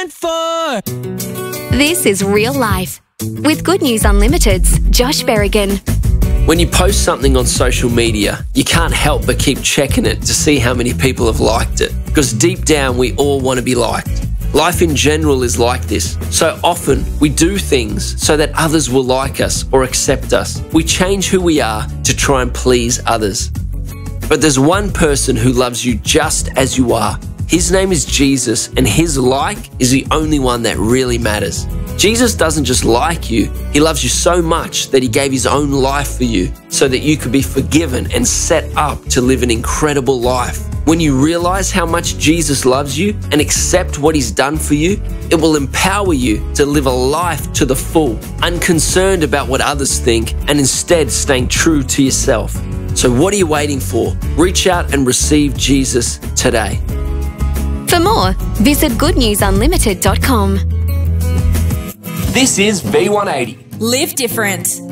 went for. This is Real Life with Good News Unlimited's Josh Berrigan. When you post something on social media, you can't help but keep checking it to see how many people have liked it. Because deep down, we all want to be liked. Life in general is like this. So often, we do things so that others will like us or accept us. We change who we are to try and please others. But there's one person who loves you just as you are. His name is Jesus, and his like is the only one that really matters. Jesus doesn't just like you, he loves you so much that he gave his own life for you so that you could be forgiven and set up to live an incredible life. When you realize how much Jesus loves you and accept what he's done for you, it will empower you to live a life to the full, unconcerned about what others think and instead staying true to yourself. So what are you waiting for? Reach out and receive Jesus today. For more, visit goodnewsunlimited.com. This is V180. Live different.